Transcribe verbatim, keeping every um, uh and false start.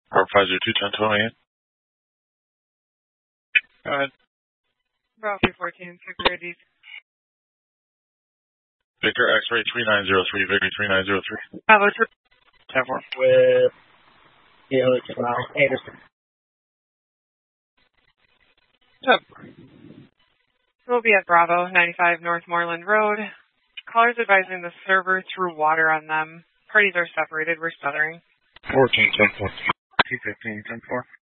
Power five zero two, ten twenty. Go ahead. Bravo three fourteen, Victor I D. Victor X-ray three nine zero three, Victor three nine zero three. Bravo two. ten four. With Felix Miles Anderson. Yep. We'll be at Bravo, ninety-five North Moreland Road. Callers advising the server threw water on them. Parties are separated. We're stuttering. fourteen, ten four. two fifteen, ten four.